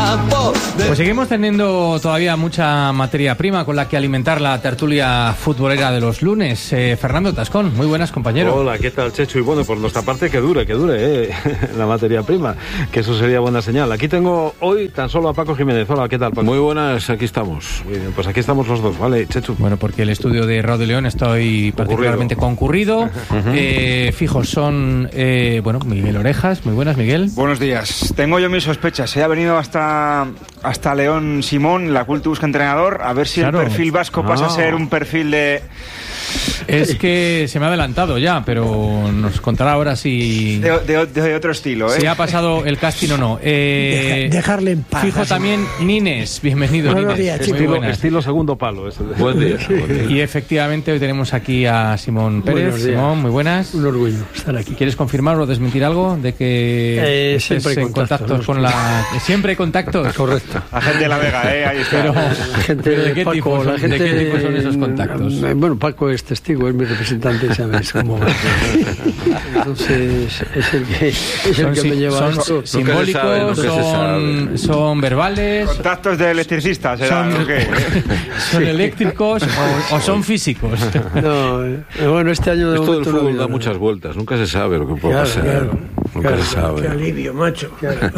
Pues seguimos teniendo todavía mucha materia prima con la que alimentar la tertulia futbolera de los lunes. Fernando Tascón, muy buenas, compañero. Hola, ¿qué tal, Chechu? Y bueno, por nuestra parte, que dure la materia prima, que eso sería buena señal. Aquí tengo hoy tan solo a Paco Jiménez. Hola, ¿qué tal, Paco? Muy buenas, aquí estamos. Muy bien, pues aquí estamos los dos, ¿vale, Chechu? Bueno, porque el estudio de Radio León está hoy particularmente concurrido. Fijos son, Miguel Orejas. Muy buenas, Miguel. Buenos días. Tengo yo mis sospechas. Ha venido hasta León Simón, la Cultu busca entrenador, a ver si el perfil vasco pasa a ser un perfil de... Es que se me ha adelantado ya, pero nos contará ahora si... De otro estilo, ¿eh? Si ha pasado el casting o no. Dejarle en paz. Fijo también Nines. Bienvenido, Buenos Nines. días, estilo segundo palo. Buen día. Y efectivamente hoy tenemos aquí a Simón Pérez. Simón, muy buenas. Un orgullo estar aquí. ¿Quieres confirmar o desmentir algo de que siempre hay en contactos con la... Siempre hay contactos. Correcto. La gente de la Vega, ahí está. Pero ¿de qué tipo son esos contactos? Bueno, Paco es testigo, es mi representante, ¿sabes cómo va? Entonces es el que me lleva a esto. ¿Son simbólicos? ¿Son verbales? Contactos de electricistas, ¿Son eléctricos o son físicos? No, bueno, este año Esto del fútbol da muchas vueltas, nunca se sabe lo que puede pasar. Nunca se sabe. Qué alivio, macho.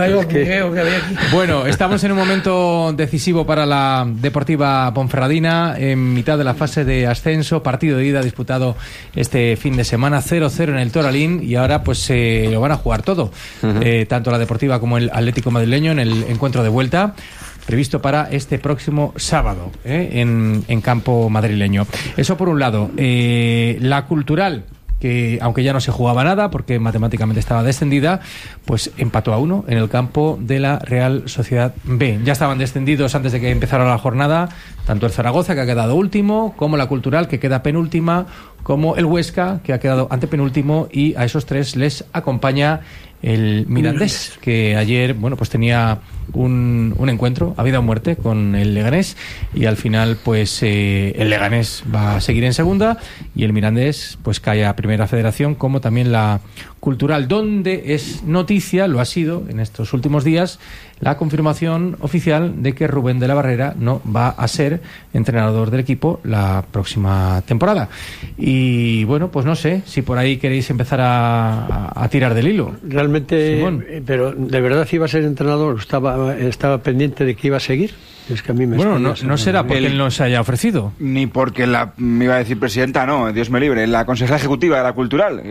Bueno, estamos en un momento decisivo para la Deportiva Ponferradina, en mitad de la fase de ascenso, partido de ida disputado este fin de semana, 0-0 en el Toralín, y ahora pues lo van a jugar todo, tanto la Deportiva como el Atlético madrileño en el encuentro de vuelta previsto para este próximo sábado en campo madrileño. Eso por un lado. La Cultural, que aunque ya no se jugaba nada porque matemáticamente estaba descendida, pues empató a 1 en el campo de la Real Sociedad B. Ya estaban descendidos antes de que empezara la jornada, tanto el Zaragoza, que ha quedado último, como la Cultural, que queda penúltima, como el Huesca, que ha quedado antepenúltimo, y a esos tres les acompaña el Mirandés, que ayer, pues tenía un encuentro a vida o muerte con el Leganés, y al final pues el Leganés va a seguir en segunda y el Mirandés pues cae a Primera Federación, como también la Cultural, donde es noticia, lo ha sido en estos últimos días, la confirmación oficial de que Rubén de la Barrera no va a ser entrenador del equipo la próxima temporada. Y pues no sé si por ahí queréis empezar a tirar del hilo. Realmente, Simón. Pero ¿de verdad iba a ser entrenador? ¿Estaba pendiente de que iba a seguir? Es que a mí me no será porque él no se haya ofrecido. Ni porque me iba a decir presidenta, no, Dios me libre. La consejera ejecutiva de la Cultural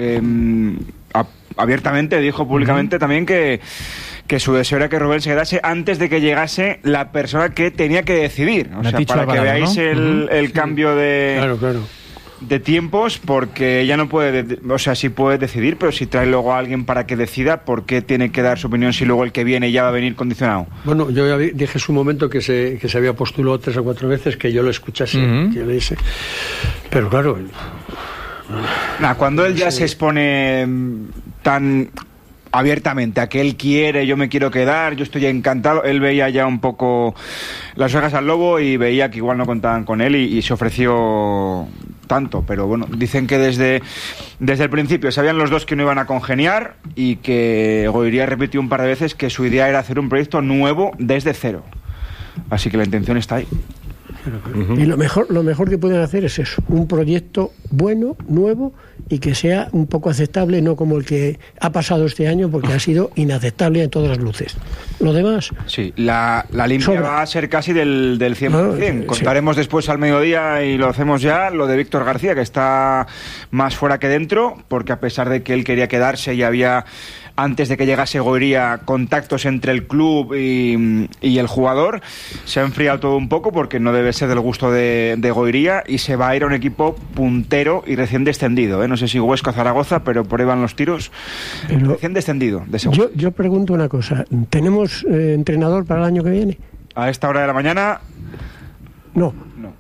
abiertamente dijo públicamente también que su deseo era que Rubén se quedase antes de que llegase la persona que tenía que decidir. O sea, para que veáis el cambio de... Claro. De tiempos, porque ella no puede, sí puede decidir, pero si trae luego a alguien para que decida, ¿por qué tiene que dar su opinión si luego el que viene ya va a venir condicionado? Bueno, yo ya dije en su momento que se había postulado 3 o 4 veces, que yo lo escuchase, que yo le dije. Pero claro... cuando él ya se expone tan abiertamente a que él quiere, yo me quiero quedar, yo estoy encantado, él veía ya un poco las orejas al lobo y veía que igual no contaban con él y se ofreció tanto, pero dicen que desde el principio sabían los dos que no iban a congeniar y que Goiría repitió un par de veces que su idea era hacer un proyecto nuevo desde cero, así que la intención está ahí. Y lo mejor que pueden hacer es eso, un proyecto bueno, nuevo, y que sea un poco aceptable, no como el que ha pasado este año, porque ha sido inaceptable en todas las luces. Lo demás... Sí, la línea va a ser casi del 100%. Contaremos después al mediodía, y lo hacemos ya, lo de Víctor García, que está más fuera que dentro, porque a pesar de que él quería quedarse y había... Antes de que llegase Goiría, contactos entre el club y el jugador, se ha enfriado todo un poco porque no debe ser del gusto de Goiría, y se va a ir a un equipo puntero y recién descendido, no sé si Huesca o Zaragoza, pero por ahí van los tiros. Pero recién descendido, de segunda. Yo pregunto una cosa, ¿tenemos entrenador para el año que viene? A esta hora de la mañana no.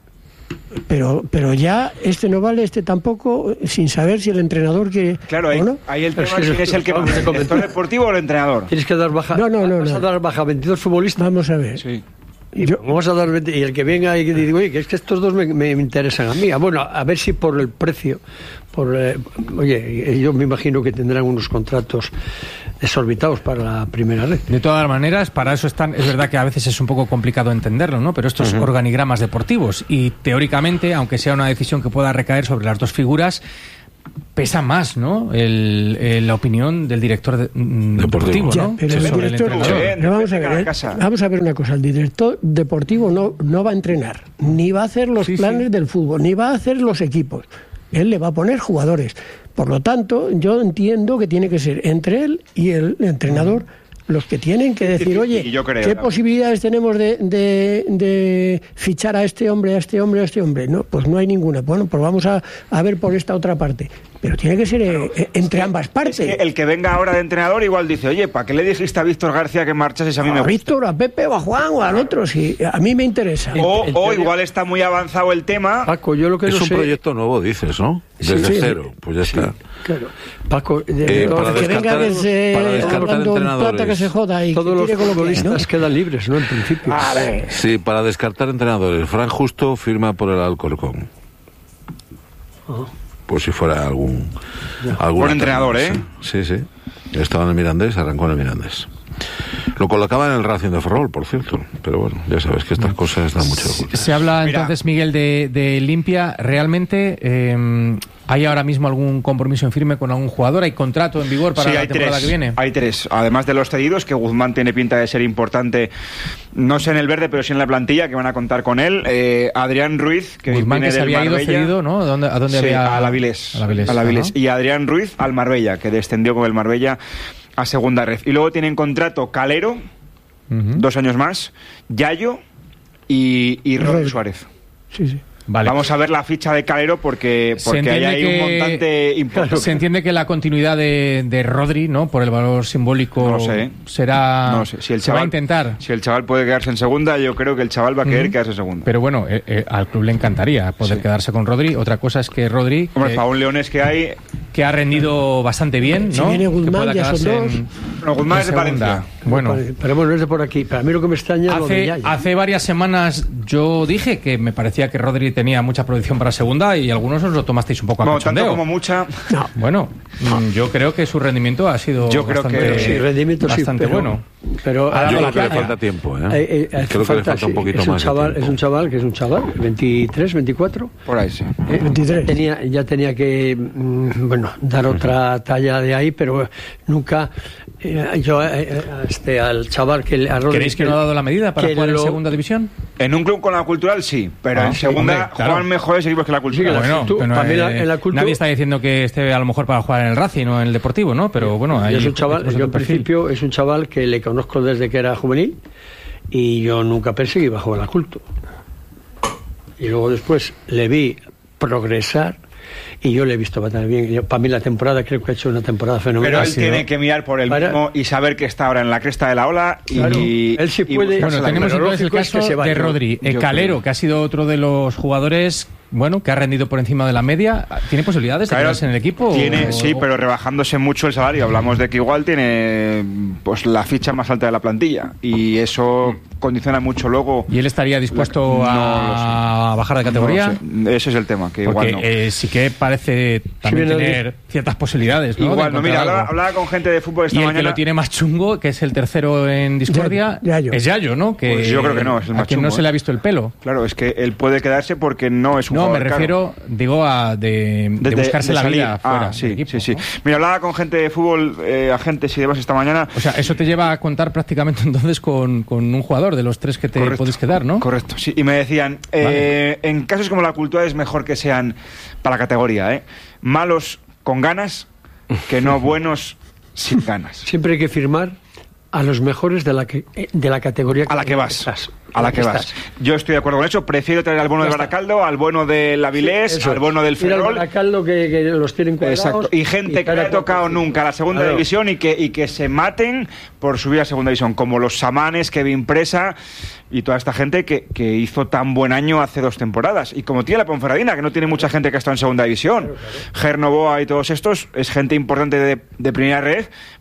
Pero ya este no vale, este tampoco, sin saber si el entrenador quiere. Claro, ahí el tema es el que va, ¿el director deportivo o el entrenador? Tienes que dar baja. No. ¿Vas a dar baja 22 futbolistas? Vamos a ver. Sí. Vamos a dar y el que venga y digo, oye, que es que estos dos me interesan a mí. Bueno, a ver si por el precio, oye, yo me imagino que tendrán unos contratos desorbitados para la primera red. De todas maneras, para eso están. Es verdad que a veces es un poco complicado entenderlo, ¿no? Pero estos organigramas deportivos y teóricamente, aunque sea una decisión que pueda recaer sobre las dos figuras, pesa más, ¿no? La opinión del director deportivo, ¿no? Pero el director, vamos a ver una cosa. El director deportivo no va a entrenar, ni va a hacer los planes del fútbol, ni va a hacer los equipos. Él le va a poner jugadores. Por lo tanto, yo entiendo que tiene que ser entre él y el entrenador los que tienen que decir, oye, ¿qué posibilidades tenemos de fichar a este hombre, a este hombre, a este hombre? No, pues no hay ninguna. Bueno, pues vamos a ver por esta otra parte. Pero tiene que ser entre ambas partes. Es que el que venga ahora de entrenador igual dice, oye, ¿para qué le dijiste a Víctor García que marchase si a mí me gusta? A Víctor, a Pepe, o a Juan, o al otro, si a mí me interesa. O igual está muy avanzado el tema. Paco, yo lo que es un proyecto nuevo, dices, ¿no? Desde cero, pues ya está. Claro. Paco, que venga hablando plata que se joda y todos los futbolistas quedan libres, ¿no? En principio. Sí, para descartar entrenadores. Fran Justo firma por el Alcorcón. Por si fuera algún entrenador, ¿eh? Sí. Estaba en el Mirandés, arrancó en el Mirandés. Lo colocaba en el Racing de Ferrol, por cierto. Pero bueno, ya sabes que estas cosas dan mucho. Se habla entonces, Miguel, de Limpia. ¿Realmente hay ahora mismo algún compromiso en firme con algún jugador? ¿Hay contrato en vigor para la temporada que viene? Hay tres. Además de los cedidos, que Guzmán tiene pinta de ser importante, no sé en el verde, pero sí en la plantilla, que van a contar con él. Adrián Ruiz, que Guzmán, viene que se había ido cedido, ¿no? ¿A dónde había? A la Avilés. Y Adrián Ruiz al Marbella, que descendió con el Marbella a segunda red. Y luego tienen contrato Calero, 2 años más, Yayo y Rodri Suárez. Sí. Vale. Vamos a ver la ficha de Calero porque hay un montante importante. Se entiende que la continuidad de Rodri, ¿no? Por el valor simbólico, será. No sé. Si el se chaval, va a intentar. Si el chaval puede quedarse en segunda, yo creo que el chaval va a querer quedarse en segunda. Pero bueno, al club le encantaría poder quedarse con Rodri. Otra cosa es que Rodri. Hombre, para un Leones que ha rendido bastante bien, ¿no? Si viene Guzmán, ya son dos. No, Guzmán es de Valencia. Bueno, pero bueno, es de por aquí. Para mí lo que me extraña hace varias semanas yo dije que me parecía que Rodri tenía mucha proyección para segunda y algunos os lo tomasteis un poco a cachondeo. Tanto como mucha. No. Bueno, yo creo que su rendimiento ha sido bastante bueno. Pero yo creo que le falta tiempo, creo que le falta un poquito más. Es un chaval, 23, 24. Por ahí, sí. 23. Ya tenía que, dar otra talla de ahí, pero nunca. Al chaval ¿Creéis que no ha dado la medida para jugar en segunda división? En un club con la Cultural sí, pero en segunda juegan mejores equipos que la Cultural. Nadie está diciendo que esté a lo mejor para jugar en el Racing o en el Deportivo, ¿no? Pero bueno, es un chaval, yo en principio es un chaval que le conozco desde que era juvenil y yo nunca pensé que iba a jugar a la Culto. Y luego después le vi progresar y yo le he visto bastante bien. Para mí la temporada, creo que ha hecho una temporada fenomenal. Pero él tiene que mirar por él mismo y saber que está ahora en la cresta de la ola y él sí puede. Bueno, tenemos entonces el caso de Rodri. Calero, que ha sido otro de los jugadores que ha rendido por encima de la media. ¿Tiene posibilidades de quedarse en el equipo? Sí, pero rebajándose mucho el salario. Hablamos de que igual tiene la ficha más alta de la plantilla y eso condiciona mucho luego. ¿Y él estaría dispuesto a bajar de categoría? No ese es el tema, que porque igual no. Sí que parece también tener ciertas posibilidades, ¿no? Igual no, mira, hablaba con gente de fútbol esta mañana. Y el que lo tiene más chungo, que es el tercero en discordia, es Yayo, ¿no? Que pues yo creo que no, es el más a quien chungo, no se le ha visto el pelo. Claro, es que él puede quedarse porque no es un No, jugador me refiero, caro. de buscarse la vida fuera del equipo. Sí. Mira, hablaba con gente de fútbol, agentes y demás esta mañana. O sea, eso te lleva a contar prácticamente entonces con un jugador de los tres que te podéis quedar, ¿no? Correcto, sí. Y me decían, en casos como la Cultura es mejor que sean para la categoría, malos con ganas que no buenos sin ganas. Siempre hay que firmar a los mejores de la categoría a la que vas. Yo estoy de acuerdo con eso. Prefiero traer al bueno de Baracaldo, al bueno del Avilés, al bueno del Ferrol. Baracaldo que los tienen cuadrados. Exacto. Y gente que no ha tocado nunca la segunda división y que se maten por subir a segunda división, como los Samanes, Kevin Presa y toda esta gente que hizo tan buen año hace 2 temporadas. Y como tiene la Ponferradina, que no tiene mucha gente que ha estado en segunda división. Ger Novoa y todos estos es gente importante de primera red,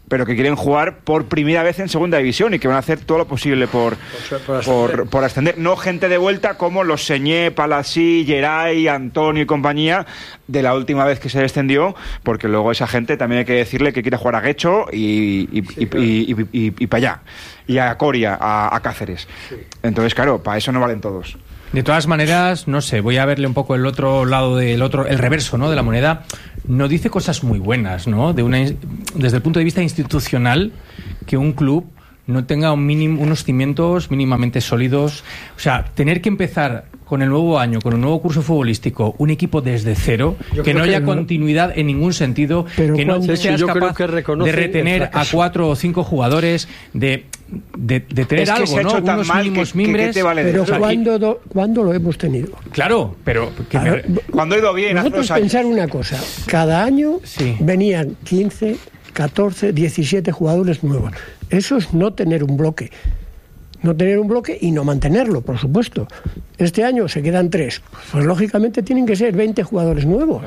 pero que quieren jugar por primera vez en segunda división y que van a hacer todo lo posible por ascender. No gente de vuelta como los Señé, Palasí, Geray, Antonio y compañía de la última vez que se descendió, porque luego esa gente también hay que decirle que quiere jugar a Guecho y para allá, y a Coria, a Cáceres. Entonces, claro, para eso no valen todos. De todas maneras, no sé, voy a verle un poco el otro lado el reverso, ¿no?, de la moneda. No dice cosas muy buenas, ¿no? Desde el punto de vista institucional, que un club no tenga unos cimientos mínimamente sólidos. O sea, tener que empezar con el nuevo año, con un nuevo curso futbolístico, un equipo desde cero, que no haya continuidad en ningún sentido, que no seas capaz de retener a 4 o 5 jugadores, de tener algo, ¿no? Unos mínimos mimbres. Pero ¿cuándo lo hemos tenido? Claro, pero... Cuando ha ido bien, nosotros pensar una cosa, cada año venían 15, 14, 17 jugadores nuevos. Eso es no tener un bloque. No tener un bloque y no mantenerlo, por supuesto. Este año se quedan 3. Pues lógicamente tienen que ser 20 jugadores nuevos.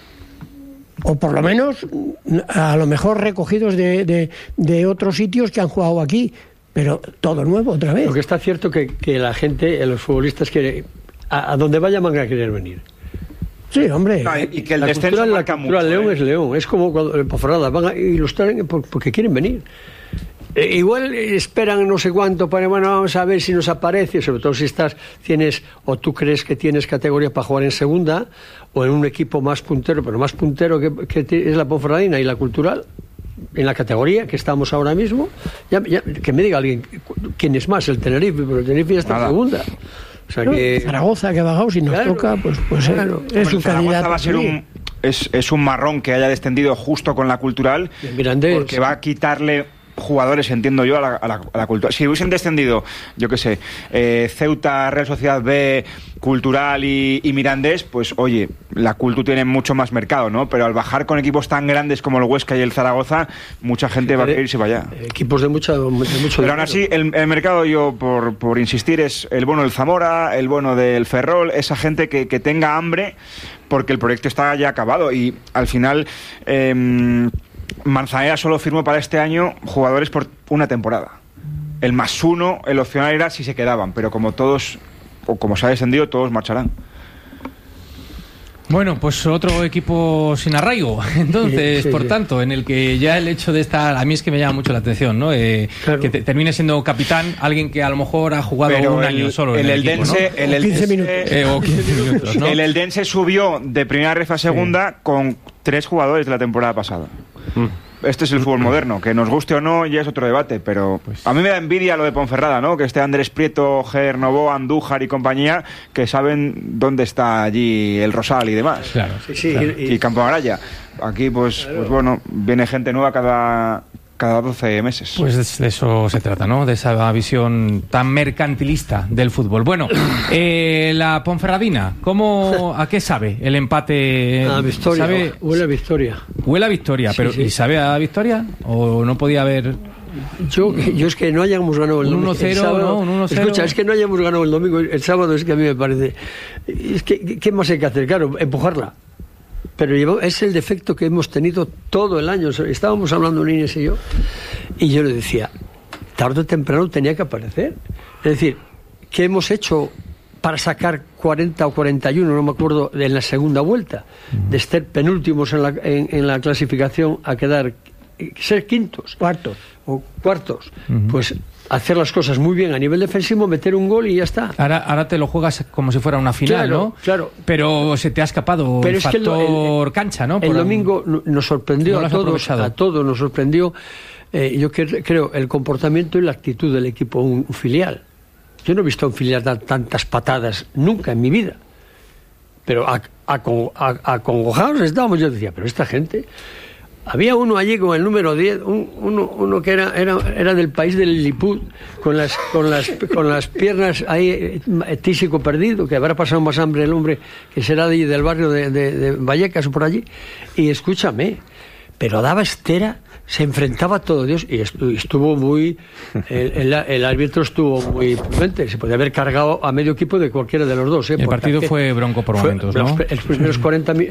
O por lo menos, a lo mejor recogidos de otros sitios que han jugado aquí. Pero todo nuevo otra vez. Lo que está cierto que la gente, los futbolistas, a donde vayan van a querer venir. Sí, hombre. No, y que el descenso marca mucho. León es León. Es como cuando en Ponferrada van y los traen porque quieren venir. Igual esperan no sé cuánto para, bueno, vamos a ver si nos aparece, sobre todo si tienes o tú crees que tienes categoría para jugar en segunda o en un equipo más puntero, pero más puntero que es la Ponferradina y la Cultural, en la categoría que estamos ahora mismo, ya, que me diga alguien quién es más, el Tenerife, pero el Tenerife ya está en segunda. O sea que Zaragoza, que ha bajado, si nos toca, pues claro, es su candidato. Va a ser es un marrón que haya descendido justo con la Cultural, porque va a quitarle jugadores, entiendo yo, a la Cultural. Si hubiesen descendido, yo qué sé, Ceuta, Real Sociedad B, Cultural y Mirandés, pues oye, la Cultu tiene mucho más mercado, ¿no? Pero al bajar con equipos tan grandes como el Huesca y el Zaragoza, mucha gente va a querer irse para allá. Equipos de mucho pero aún así, el mercado, yo por insistir, es el bono del Zamora, el bono del Ferrol, esa gente que tenga hambre, porque el proyecto está ya acabado y al final Manzanera solo firmó para este año jugadores por una temporada. El +1, el opcional era si se quedaban, pero como se ha descendido, todos marcharán. Bueno, pues otro equipo sin arraigo, entonces, por tanto, en el que ya el hecho de estar, a mí es que me llama mucho la atención, ¿no? Claro. Que termine siendo capitán alguien que a lo mejor ha jugado un año solo en el equipo, ¿no? El 15 minutos, ¿no? El Eldense subió de primera ref a segunda con 3 jugadores de la temporada pasada. Este es el fútbol moderno, que nos guste o no ya es otro debate, pero a mí me da envidia lo de Ponferrada, ¿no? Que esté Andrés Prieto, Ger Novoa, Andújar y compañía, que saben dónde está allí el Rosal y demás. Claro. Sí, claro. Y Campo Araya. Aquí, pues bueno, viene gente nueva cada 12 meses. Pues de eso se trata, ¿no? De esa visión tan mercantilista del fútbol. Bueno, la Ponferradina, ¿a qué sabe el empate? A victoria. Huele a victoria. Huele a victoria, pero ¿y sabe a victoria? ¿O no podía haber...? Yo es que no hayamos ganado el domingo. Un 1-0, ¿no? Un 1-0. Escucha, es que no hayamos ganado el domingo. El sábado es que a mí me parece... Es que, ¿qué más hay que hacer? Claro, empujarla. Pero es el defecto que hemos tenido todo el año. Estábamos hablando Inés y yo le decía, tarde o temprano tenía que aparecer. Es decir, ¿qué hemos hecho para sacar 40 o 41, no me acuerdo, en la segunda vuelta? De ser penúltimos en la clasificación a ser quintos. Cuartos. Pues hacer las cosas muy bien a nivel defensivo, meter un gol y ya está. Ahora te lo juegas como si fuera una final, claro, ¿no? Claro. Pero se te ha escapado el factor cancha, ¿no? El domingo nos sorprendió a todos nos sorprendió, yo creo, el comportamiento y la actitud del equipo, un filial. Yo no he visto a un filial dar tantas patadas nunca en mi vida. Pero acongojados estábamos. Yo decía, pero esta gente... Había uno allí con el número 10, uno que era del país del Lilliput, con las piernas ahí, tísico perdido, que habrá pasado más hambre el hombre, que será del barrio de Vallecas o por allí. Y escúchame, pero daba estera se enfrentaba a todo Dios y estuvo muy... El árbitro estuvo muy prudente. Se podía haber cargado a medio equipo de cualquiera de los dos. El partido fue bronco por momentos, ¿no? Los primeros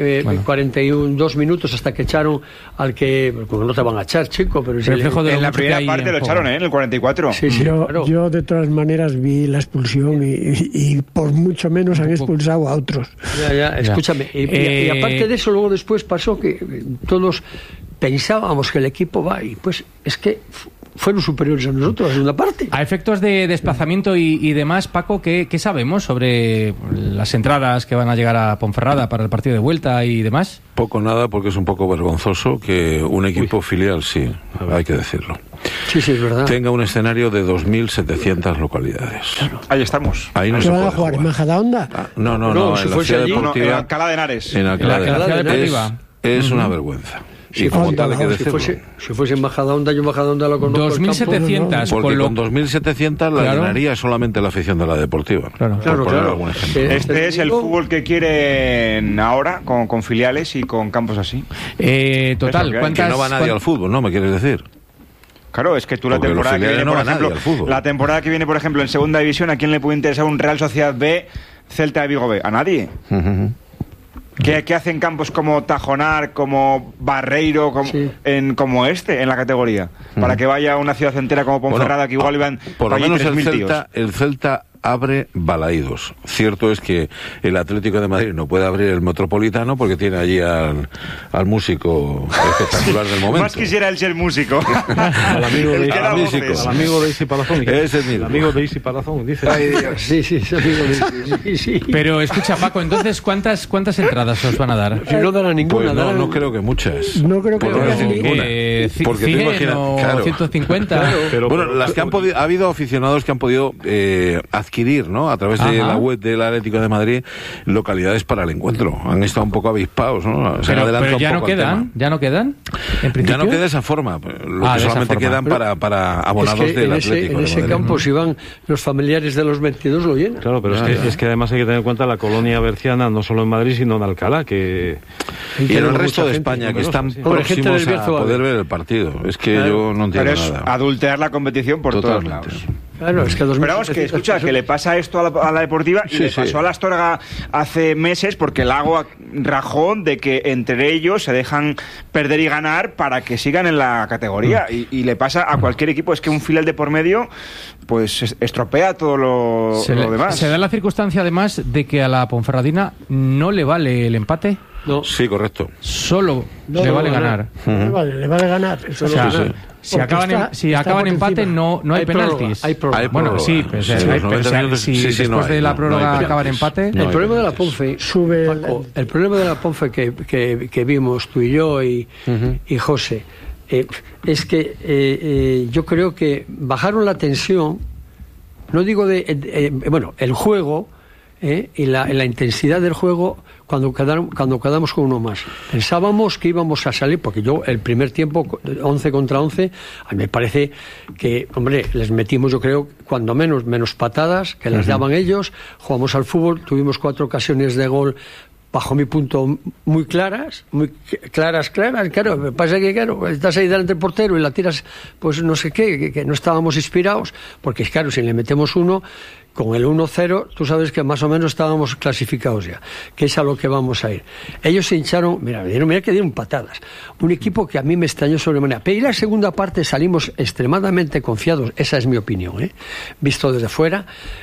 42 minutos hasta que echaron al que... No te van a echar, chico, pero... en la primera parte lo echaron, en el 44. Sí, claro. Yo de todas maneras vi la expulsión y por mucho menos han expulsado a otros. Ya, escúchame. Y aparte de eso, luego después pasó que todos pensábamos que el equipo va y pues es que fueron superiores a nosotros en una parte. A efectos de desplazamiento y demás, Paco, ¿qué sabemos sobre las entradas que van a llegar a Ponferrada para el partido de vuelta y demás? Poco nada, porque es un poco vergonzoso que un equipo filial, sí, hay que decirlo, sí, es verdad, tenga un escenario de 2.700 localidades. Claro. Ahí estamos. Ahí no se van puede a jugar en Majadahonda. No, si en la fuese ciudad allí, deportiva, en Alcalá de Henares. En Alcalá de Henares. Es una vergüenza. Y como tal hay que decirlo. Si fuese en Majadahonda, yo Majadahonda lo conozco. 2.700. Porque con 2.700 la llenaría solamente la afición de la deportiva. Claro. Algún ejemplo. Este es el fútbol que quieren ahora, con filiales y con campos así. Total, que no va nadie al fútbol, ¿no? ¿Me quieres decir? Claro, es que tú la Porque temporada que viene, no por va nadie ejemplo, al fútbol. la temporada que viene, por ejemplo, en segunda división, ¿a quién le puede interesar un Real Sociedad B, Celta de Vigo B? A nadie. ¿Qué hacen campos como Tajonar, como Barreiro, como este, en la categoría? Para que vaya una ciudad entera como Ponferrada, que igual iban por lo menos 3.000 el Celta abre Balaídos. Cierto es que el Atlético de Madrid no puede abrir el Metropolitano porque tiene allí al músico espectacular del momento. Más quisiera él ser músico. Al amigo de Isi Palazón. Ese mismo. El amigo de Isi Palazón, dice. Ay, Dios. Sí, amigo de Isi. Sí. Pero escucha, Paco, entonces, ¿cuántas entradas os van a dar? Si no dará ninguna. Pues no creo que muchas. No creo que ninguna. Porque 100 o 150. Pero, bueno, las que han podido, ha habido aficionados que han podido adquirir, ¿no? A través de la web del Atlético de Madrid, localidades para el encuentro. Han estado un poco avispados, ¿no? Pero ya no quedan, en principio. Ya no queda esa forma. Lo que solamente quedan para abonados del Atlético. En ese campo, si van los familiares de los 22, lo llenan. Claro, pero es que además hay que tener en cuenta la colonia berciana, no solo en Madrid, sino en Alcalá, que... Y en el resto de España, que están próximos a poder ver el partido. Es que yo no entiendo nada. Adulterar la competición por todos lados. Claro, es que pero vamos, que escucha, que le pasa esto a la deportiva y le pasó a la Astorga hace meses, porque el agua rajó de que entre ellos se dejan perder y ganar para que sigan en la categoría, y le pasa a cualquier equipo. Es que un filial de por medio pues estropea todo lo demás. Se da la circunstancia además de que a la Ponferradina no le vale el empate. No. Sí, correcto. Solo le vale ganar. Le vale ganar. Si acaban empate no hay penaltis. Hay prórroga. Bueno, sí, si después de la prórroga acaban empate... El problema de la Ponfe, Paco, el problema de la Ponfe que vimos tú y yo y José, es que yo creo que bajaron la tensión, no digo el juego, y la intensidad del juego cuando quedamos con uno más. Pensábamos que íbamos a salir, porque yo el primer tiempo 11 contra 11, a mí me parece que, hombre, les metimos, yo creo, cuando menos patadas que las daban ellos. Jugamos al fútbol, tuvimos 4 ocasiones de gol, bajo mi punto, muy claras, claro. Me pasa que, claro, estás ahí delante del portero y la tiras, pues no sé qué, que no estábamos inspirados, porque claro, si le metemos uno, con el 1-0, tú sabes que más o menos estábamos clasificados ya, que es a lo que vamos a ir. Ellos se hincharon, mira que dieron patadas. Un equipo que a mí me extrañó sobremanera. Pero y la segunda parte salimos extremadamente confiados, esa es mi opinión, visto desde fuera.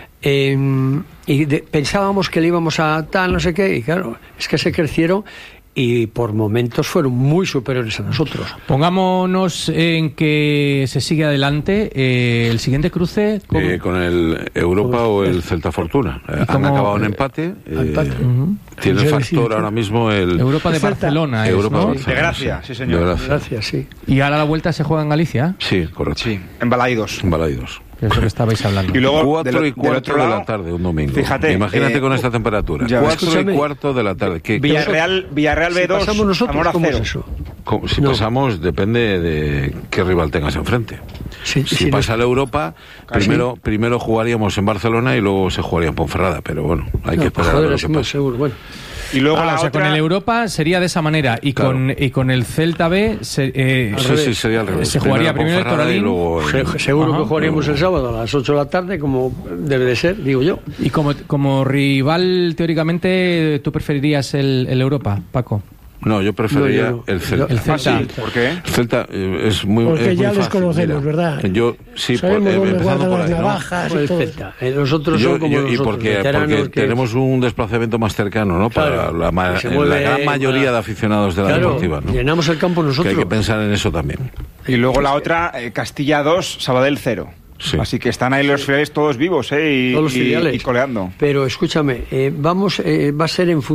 Pensábamos que le íbamos a tal, no sé qué, y claro, es que se crecieron y por momentos fueron muy superiores a nosotros. Pongámonos en que se sigue adelante. El siguiente cruce con el Europa o el Celta Fortuna. Han acabado en empate. Tiene el factor ahora mismo el Europa de Barcelona. Europa, ¿no? De Gracia, sí señor. De Gracia, sí. Y ahora la vuelta se juega en Galicia. Sí, correcto. Sí, en Balaídos. Que es lo que estabais hablando. Y luego 4 y cuarto de la tarde, un domingo. Fíjate, imagínate con esta temperatura. 4 y cuarto de la tarde. Villarreal B2, si pasamos nosotros, Zamora 0. ¿cómo es eso? Si pasamos, depende de qué rival tengas enfrente. Si pasa la Europa, primero jugaríamos en Barcelona y luego se jugaría en Ponferrada, pero bueno, hay que esperar a ver lo que pasa. Seguro. Bueno. Y luego la o sea, otra... con el Europa sería de esa manera y con el Celta B sí, sería al revés. Se jugaría primero el Toralín. Seguro que jugaríamos el sábado a las 8 de la tarde, como debe de ser, digo yo. Y como rival, teóricamente, ¿tú preferirías el Europa, Paco? No, yo preferiría el Celta. El Celta. ¿Sí? ¿Por qué? El Celta es muy Porque es ya muy les fácil, conocemos, mira. ¿verdad? Yo sí, Sabemos dónde empezando guardan por las ahí, ¿no? navajas y El todo. Celta. Nosotros son como Y nosotros, porque veteranos que... tenemos un desplazamiento más cercano, ¿no? Para Claro, la se mueve, gran mayoría de aficionados de la claro, deportiva, ¿no? llenamos el campo nosotros. Que hay que pensar en eso también. Y luego la otra, Castilla 2, Sabadell 0. Sí. Así que están ahí los filiales todos vivos, y, Todos los filiales. y coleando. Pero escúchame, va a ser en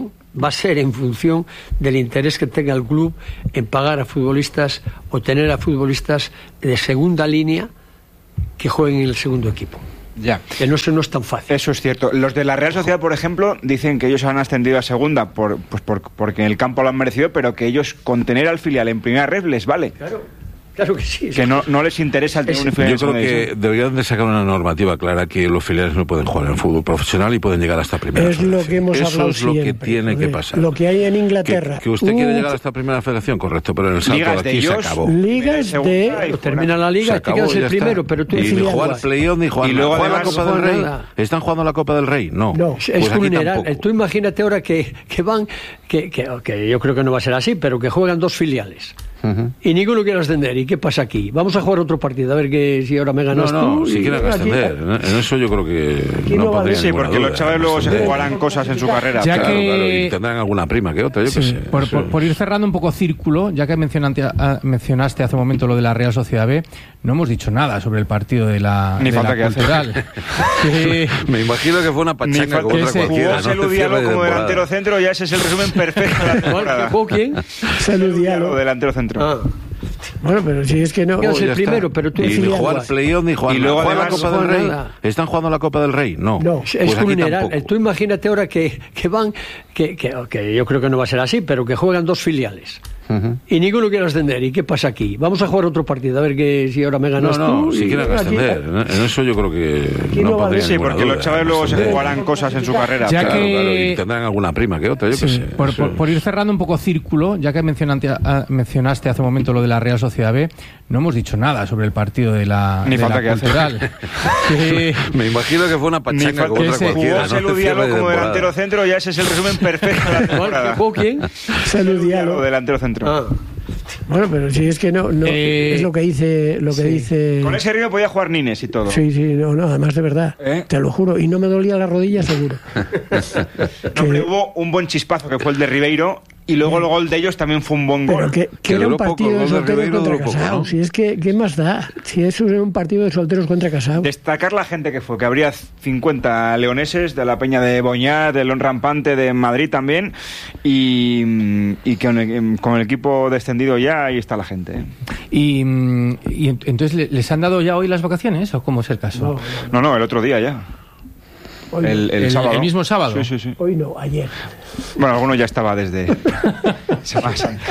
función del interés que tenga el club en pagar a futbolistas o tener a futbolistas de segunda línea que jueguen en el segundo equipo. Ya. Que no es tan fácil. Eso es cierto. Los de la Real Sociedad, por ejemplo, dicen que ellos han ascendido a segunda porque en el campo lo han merecido, pero que ellos con tener al filial en primera red les vale. Claro que sí. Que no les interesa el tener un filial Yo en creo segunda que división. deberían de sacar una normativa clara que los filiales no pueden jugar en fútbol profesional y pueden llegar hasta primera Es lo que hemos Eso hablado es lo que siempre. tiene que pasar. Lo que hay en Inglaterra. Que usted quiere llegar hasta primera federación, correcto, pero en el salto de Ligas de aquí se ellos, acabó. Ligas Segunda de... y fuera. Termina la liga Se y te acabó, quedas ya el está. primero, pero tú Y ni filial jugar igual. playoff ni jugar Y nada. luego ¿Juegan la además Copa no del juegan Rey? nada. ¿Están jugando la Copa del Rey? No. No. Es Pues aquí vulnerable. tampoco. Tú imagínate ahora que van, que yo creo que no va a ser así, pero que juegan dos filiales. Y ninguno quiere ascender. ¿Y qué pasa aquí? Vamos a jugar otro partido, a ver si ahora me ganas No, tú. si y quieren aquí- ascender. En eso yo creo que Aquí no no va a podría haber- Sí, porque los chavales luego se jugarán cosas en su carrera. Ya Claro, que- claro, y tendrán alguna prima que otra, yo qué Sí, sé. por ir cerrando un poco círculo, ya que mencionaste hace un momento lo de la Real Sociedad B, no hemos dicho nada sobre el partido de la, Ni de falta la que hace. Cultural. Que- Me imagino que fue una Ni pachanga falta como que otra se cualquiera. jugó ¿no? Selu Diallo Cierre de como temporada. delantero centro, ya ese es el resumen perfecto de la ¿Cuál? temporada. ¿Jugó quién? Selu Diallo. Como delantero centro. Ah, Bueno, pero si es que no... Quedas el Ya está. primero, pero tú Y ni filial jugar igual. playoff ni jugar Y nada. luego ¿Juegan la además Copa no del juegan Rey? nada. ¿Están jugando la Copa del Rey? No. No. es Pues aquí vulnerable. tampoco. Tú imagínate ahora que van, que yo creo que no va a ser así, pero que juegan dos filiales. Y ninguno quiere ascender. ¿Y qué pasa aquí? Vamos a jugar otro partido, a ver si ahora me ganas No, tú. si y quieren aquí- ascender. En eso yo creo que Aquí no no va a haber- podrían Sí, porque los chavales luego se jugarán cosas en su carrera. Ya Claro, que- claro, y tendrán alguna prima que otra, yo qué Sí, sé. por ir cerrando un poco círculo, ya que mencionaste hace un momento lo de la Real Sociedad B, no hemos dicho nada sobre el partido de la, Ni de falta la que hace. Cultural. Que- Me imagino que fue una Ni pachanga falta como que otra se cualquiera. Jugó ¿no? Selu Cierre Diallo de como temporada. delantero centro, ya ese es el resumen perfecto de la ¿Cuál? temporada. ¿Jugó quién? Selu Diallo. Como delantero centro. Ah, Bueno, pero si es que no es lo que dice... Con ese ritmo podía jugar Nines y todo. Sí, no, además de verdad, te lo juro, y no me dolía la rodilla seguro. No, hombre, hubo un buen chispazo que fue el de Ribeiro y luego el gol de ellos también fue un buen Pero gol. que Que era un duró poco, partido el de gol de solteros Ribeiro contra duró poco, casados. ¿no? Si es que, ¿qué más da? Si eso era un partido de solteros contra casados. Destacar la gente que fue, que habría 50 leoneses de la Peña de Boñar, del León Rampante de Madrid también, y que con el equipo descendido ya, ahí está la gente. y entonces, ¿les han dado ya hoy las vacaciones o cómo es el caso? No, el otro día ya. Hoy, El sábado. el mismo sábado. Sí. hoy no, ayer. Bueno, alguno ya estaba desde Semana Santa.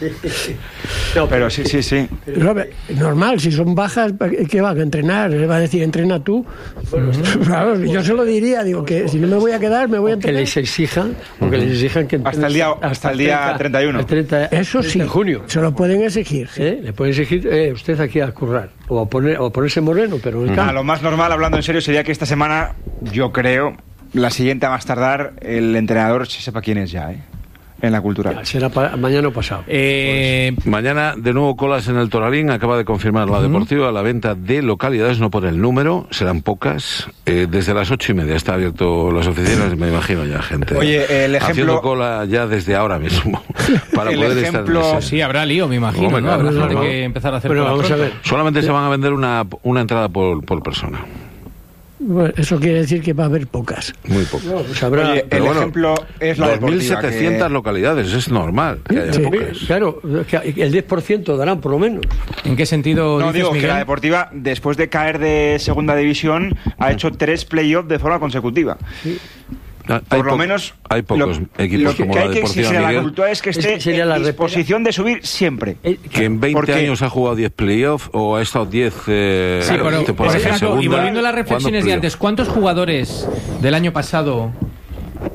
Pero sí. Robert, normal, si son bajas, ¿qué va a entrenar? Le va a decir, entrena tú. Claro, yo se lo diría, digo, que si no me voy a quedar, me voy a que entrenar. les exijan que Hasta el día 31. el 30 Eso sí, de junio. se lo pueden exigir. Le pueden exigir usted aquí a currar o a ponerse moreno, pero en el campo. Lo más normal, hablando en serio, sería que esta semana, yo creo, la siguiente a más tardar, el entrenador se sepa quién es ya, en la Cultural. Será mañana o pasado. Mañana, de nuevo, colas en el Toralín. Acaba de confirmar la Deportiva la venta de localidades, no por el número, serán pocas. Desde las 8:30 está abierto las oficinas, me imagino ya gente Oye, el ejemplo- haciendo cola ya desde ahora mismo para El poder ejemplo- estar. Sí, habrá lío, me imagino, Hombre, ¿no? claro, Habrá gente claro. que empezar a hacer Bueno, cola vamos a pronto. ver. Solamente se van a vender una entrada por persona. Bueno, eso quiere decir que va a haber pocas. Muy poco. Pues habrá. Oye, Pero el bueno, ejemplo es la Deportiva. 2.700 localidades, es normal que haya Sí. pocas. Claro, que el 10% darán por lo menos. ¿En qué sentido No, dices, digo que Miguel? la Deportiva, después de caer de segunda división, ha hecho 3 playoffs de forma consecutiva. Por lo menos hay pocos equipos lo que como hay la que Deportiva exigir a la Miguel, Cultural es que esté Es que sería la en disposición de subir siempre. que en 20 Porque- años ha jugado 10 playoffs o ha estado 10 Sí, pero, por temporadas en ejemplo, y segunda. volviendo a las reflexiones de ¿Cuántos antes, ¿cuántos jugadores del año pasado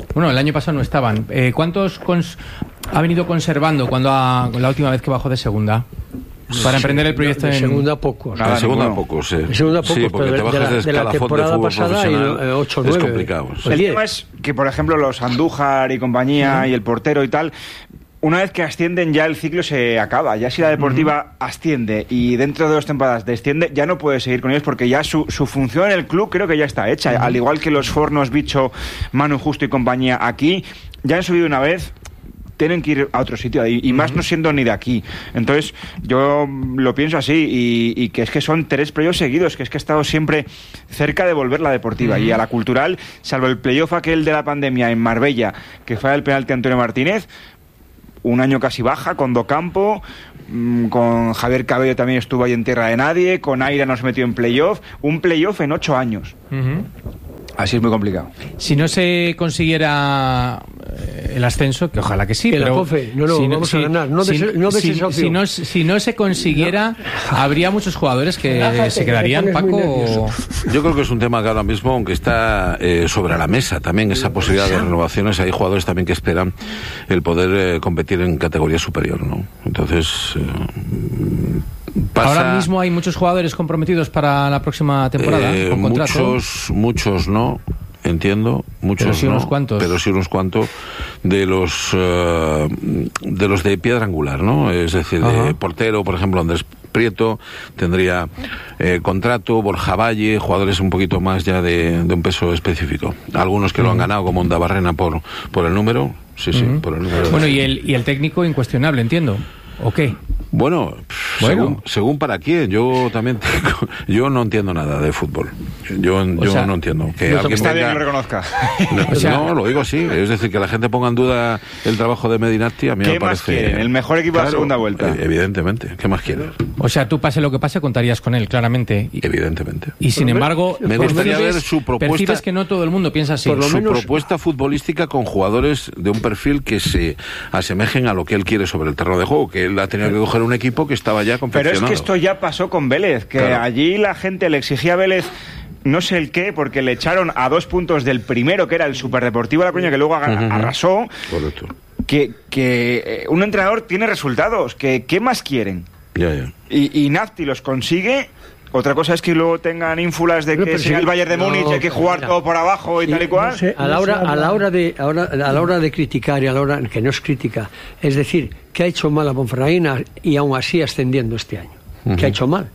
Bueno, el año pasado no estaban. ¿Cuántos ha venido conservando la última vez que bajó de segunda? Para emprender el proyecto de segunda pocos. De segunda pocos, sí. De segunda pocos, sí, porque te bajas de la temporada de pasada y 8 9. Es complicado. Sí. El tema es que, por ejemplo, los Andújar y compañía y el portero y tal, una vez que ascienden ya el ciclo se acaba. Ya si la Deportiva asciende y dentro de 2 temporadas desciende, ya no puede seguir con ellos porque ya su función en el club creo que ya está hecha. Al igual que los Fornos, Bicho, Manu Justo y compañía aquí, ya han subido una vez, tienen que ir a otro sitio y más no siendo ni de aquí. Entonces yo lo pienso así y que es que son 3 playoffs seguidos, que es que he estado siempre cerca de volver la Deportiva y a la Cultural, salvo el playoff aquel de la pandemia en Marbella, que fue el penalti Antonio Martínez, un año casi baja, con Docampo, con Javier Cabello también estuvo ahí en tierra de nadie, con Aira nos metió en playoff, un playoff en 8 años. Así es muy complicado. Si no se consiguiera el ascenso, que ojalá que sí, pero vamos a ganar. Si no se consiguiera, habría muchos jugadores que se quedarían, Paco. Yo creo que es un tema que ahora mismo, aunque está sobre la mesa también esa posibilidad de renovaciones, hay jugadores también que esperan el poder competir en categoría superior, ¿no? Entonces ahora mismo hay muchos jugadores comprometidos para la próxima temporada con contrato. Muchos no, entiendo, muchos pero sí no, unos cuantos. Pero sí unos cuantos de los de piedra angular, ¿no? Es decir, de portero, por ejemplo, Andrés Prieto tendría contrato, Borja Valle, jugadores un poquito más ya de un peso específico. Algunos que lo han ganado, como Onda Barrena por el número, por el número. Bueno, y el técnico incuestionable, entiendo. ¿O qué? Bueno. Según para quién. Yo no entiendo nada de fútbol. Yo no entiendo. Que alguien está bien que lo reconozca. No, lo digo así. Es decir, que la gente ponga en duda el trabajo de Medinasti, a mí me parece... ¿Qué más quieren? El mejor equipo de la segunda vuelta. Evidentemente. ¿Qué más quieres? O sea, tú pase lo que pase, contarías con él, claramente. Evidentemente. Y sin embargo, me gustaría ver su propuesta... Percibes que no todo el mundo piensa así. Su propuesta futbolística con jugadores de un perfil que se asemejen a lo que él quiere sobre el terreno de juego, que él ha tenido que coger un equipo que estaba ya confeccionado. Pero es que esto ya pasó con Vélez, que allí la gente le exigía a Vélez no sé el qué, porque le echaron a 2 puntos del primero, que era el Superdeportivo La Coruña, que luego arrasó. Correcto. Que un entrenador tiene resultados, que ¿qué más quieren? Ya. Y Nafti los consigue. Otra cosa es que luego tengan ínfulas de que sea el Bayern de Múnich, hay que jugar todo por abajo y tal y cual. A la hora de criticar y a la hora que no es crítica, es decir, ¿qué ha hecho mal a Ponferradina y aún así ascendiendo este año? ¿Qué ha hecho mal?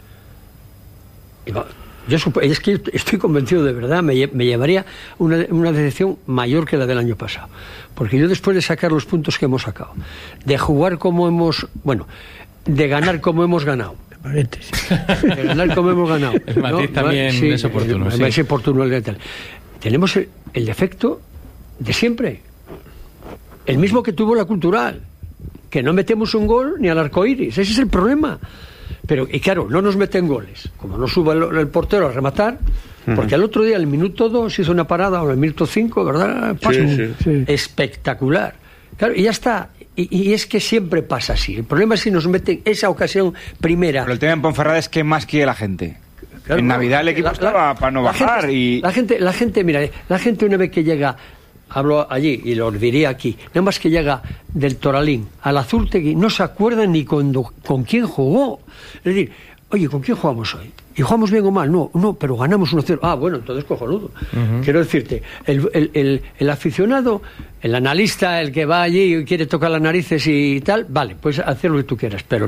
Es que estoy convencido de verdad, me llevaría una decepción mayor que la del año pasado, porque yo después de sacar los puntos que hemos sacado, de jugar como hemos, de ganar como hemos ganado, de ganar como hemos ganado, el matiz también es oportuno, es oportuno el tal. Tenemos el defecto de siempre, el mismo que tuvo la Cultural, que no metemos un gol ni al arco iris. Ese es el problema. Pero, y claro, no nos meten goles, como no suba el portero a rematar, porque al otro día, el minuto 2, hizo una parada, o el minuto 5, ¿verdad? Sí. Espectacular. Claro, y ya está. Y es que siempre pasa así. El problema es si nos meten esa ocasión primera. Pero el tema en Ponferrada es que más quiere la gente. Claro, en Navidad el equipo estaba para no bajar. La gente, mira, la gente una vez que llega, hablo allí y lo diría aquí, nada más que llega del Toralín al Azultegui, no se acuerdan ni con quién jugó. Es decir, oye, ¿con quién jugamos hoy? ¿Y jugamos bien o mal? No, pero ganamos 1-0. Ah, bueno, entonces cojonudo. Quiero decirte, el aficionado, el analista, el que va allí y quiere tocar las narices y tal, vale, pues hacer lo que tú quieras. Pero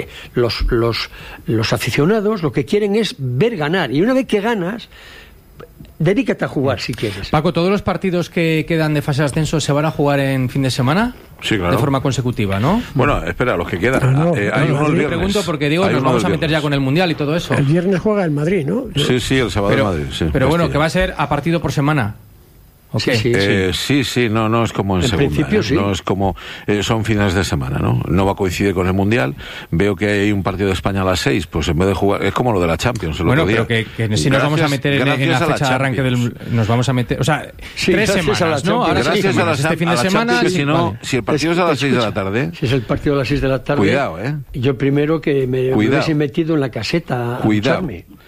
los aficionados lo que quieren es ver ganar. Y una vez que ganas, dedícate a jugar si quieres. Paco, ¿todos los partidos que quedan de fase de ascenso se van a jugar en fin de semana? Sí, claro. De forma consecutiva, ¿no? Bueno, espera, los que quedan. Hay uno el viernes. Pregunto porque digo, nos vamos a meter ya con el Mundial y todo eso. El viernes juega el Madrid, ¿no? Sí, el sábado en Madrid. Sí, pero bueno, que va a ser a partido por semana. Okay. Sí, no es como en segunda. Principio, sí. No es como son fines de semana, ¿no? Va a coincidir con el Mundial. Veo que hay un partido de España a las 6, pues en vez de jugar, es como lo de la Champions. Bueno, pero que si nos vamos a meter en la fecha de arranque nos vamos a meter, o sea, 3 semanas, ¿no? Ahora gracias a este fin de semana. Si el partido es a las 6 de la tarde. Si es el partido a las 6 de la tarde. Cuidado, Yo primero que me hubiese metido en la caseta a ducharme.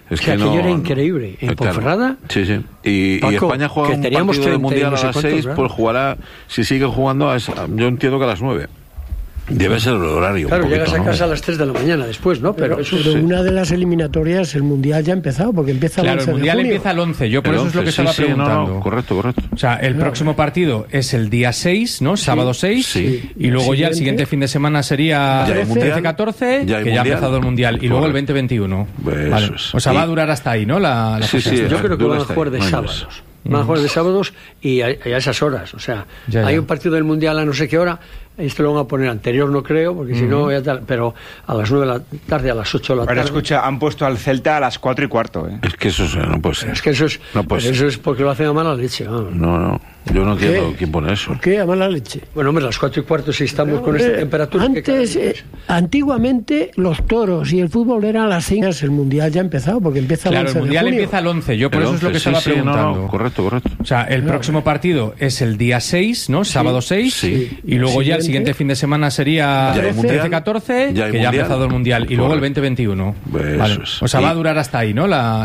Es que aquello era increíble. En Ponferrada... Sí, sí. Y España juega un partido de Mundial a las 6, pues jugará, si sigue jugando, yo entiendo que a las 9. Debe ser el horario. Claro, poquito, llegas a casa a las 3 de la mañana después, ¿no? Pero una de las eliminatorias, el Mundial ya ha empezado, porque empieza el 11 de junio. El Mundial empieza el 11, yo por eso es lo que estaba preguntando. No, correcto. O sea, el próximo partido es el día 6, ¿no? Sábado 6. Sí. Y luego ya el siguiente fin de semana sería el 13-14, que ya ha empezado el Mundial. Y luego el 20-21. Vale. O sea, va a durar hasta ahí, ¿no? Sí, yo creo que van a jugar de sábados. Van a jugar de sábados y a esas horas. O sea, hay un partido del Mundial a no sé qué hora. Esto lo van a poner anterior, no creo, porque si no, ya tal, pero a las 9 de la tarde, a las 8 de la tarde. Pero escucha, han puesto al Celta a las 4:15, ¿eh? Es que eso no puede ser. Es que eso es, eso es porque lo hacen a mala leche. No, yo no entiendo quién pone eso. ¿Por qué a mala leche? Bueno, hombre, las 4:15 si estamos con esta temperatura. Antes, antiguamente, los toros y el fútbol eran a las 5. El Mundial ya ha empezado, porque empieza el 11 de junio. El Mundial empieza el 11, yo por eso es lo que estaba preguntando. No, correcto. O sea, el próximo partido es el día 6, ¿no? Sábado 6. Sí. Y luego ya el siguiente fin de semana sería el 13-14, que ya ha empezado el Mundial. Y luego el 20-21. Vale. O sea, va a durar hasta ahí, ¿no?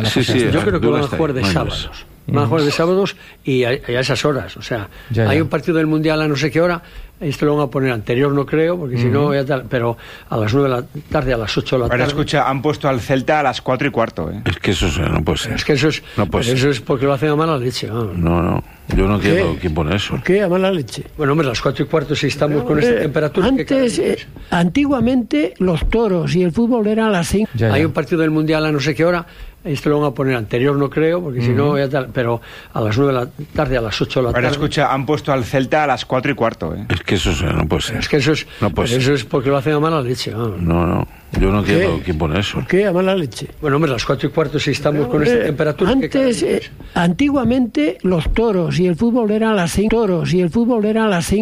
Yo creo que van a jugar de sábados. Van a jugar de sábados y a esas horas. O sea, hay un partido del Mundial a no sé qué hora. Esto lo van a poner anterior, no creo, porque si no, ya tal, pero a las 9 de la tarde, a las 8 de la tarde. Pero escucha, han puesto al Celta a las 4:15, ¿eh? Es que eso no puede ser. Es que eso es, eso es porque lo hacen a mala leche. No, yo no entiendo quién pone eso. ¿Por qué a mala leche? Bueno, hombre, las 4:15 si estamos con esta temperatura. Antes, antiguamente, los toros y el fútbol eran a las 5. Hay un partido del Mundial a no sé qué hora. Esto lo van a poner anterior, no creo, porque si no, ya tal, pero a las 9 de la tarde, a las 8 de la tarde. Pero escucha, han puesto al Celta a las 4:15, ¿eh? Es que eso no puede ser. Es que eso es, eso es porque lo hacen a mala leche. No, yo no entiendo quién pone eso. ¿Por qué a mala leche? Bueno, hombre, las 4:15 si estamos con esta temperatura. Antes, antiguamente, los toros y el fútbol eran a las 5.